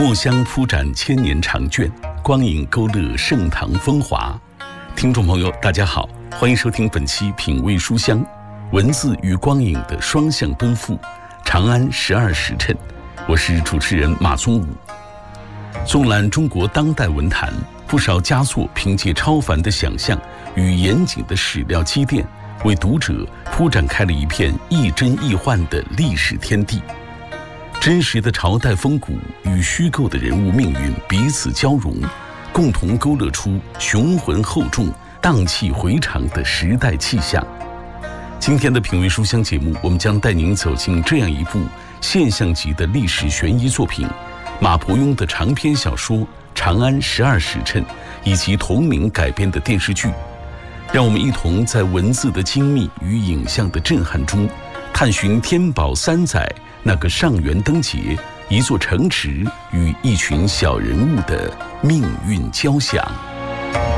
墨香铺展千年长卷，光影勾勒盛唐风华。听众朋友大家好，欢迎收听本期品味书香，文字与光影的双向奔赴，长安12时辰。我是主持人马宗武。纵览中国当代文坛，不少佳作凭借超凡的想象与严谨的史料积淀，为读者铺展开了一片亦真亦幻的历史天地。真实的朝代风骨与虚构的人物命运彼此交融，共同勾勒出雄浑厚重、荡气回肠的时代气象。今天的品味书香节目，我们将带您走进这样一部现象级的历史悬疑作品——马伯庸的长篇小说《长安12时辰》以及同名改编的电视剧。让我们一同在文字的精密与影像的震撼中，探寻天宝3载那个上元灯节、一座城池与一群小人物的命运交响。